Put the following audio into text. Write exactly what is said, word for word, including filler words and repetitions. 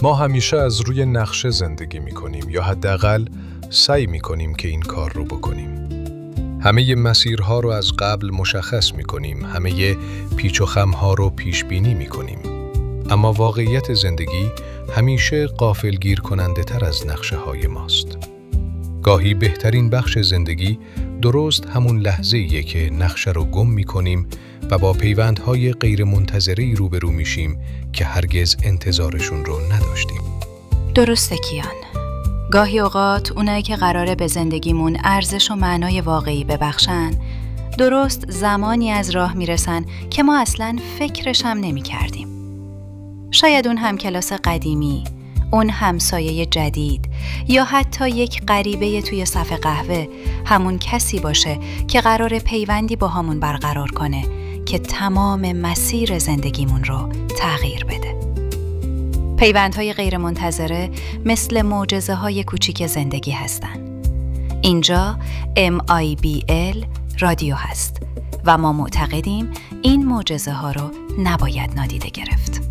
ما همیشه از روی نقشه زندگی می‌کنیم یا حداقل سعی می‌کنیم که این کار رو بکنیم. همه مسیرها رو از قبل مشخص می‌کنیم، همه پیچ و خم‌ها رو پیش‌بینی می‌کنیم. اما واقعیت زندگی همیشه غافلگیر کننده تر از نقشه های ماست. گاهی بهترین بخش زندگی درست همون لحظه‌ایه که نقشه رو گم می‌کنیم و با پیوندهای غیر منتظره‌ای روبرو میشیم که هرگز انتظارشون رو نداشتیم. درسته کیان. گاهی اوقات اونایی که قراره به زندگیمون ارزش و معنای واقعی ببخشن، درست زمانی از راه میرسن که ما اصلاً فکرش هم نمی کردیم. شاید اون همکلاس قدیمی، اون همسایه جدید یا حتی یک غریبه توی صف قهوه همون کسی باشه که قراره پیوندی با همون برقرار کنه که تمام مسیر زندگیمون رو تغییر بده. پیوندهای غیر منتظره مثل معجزه‌های کوچیک زندگی هستن. اینجا ام آی بی ال رادیو هست و ما معتقدیم این معجزه ها رو نباید نادیده گرفت.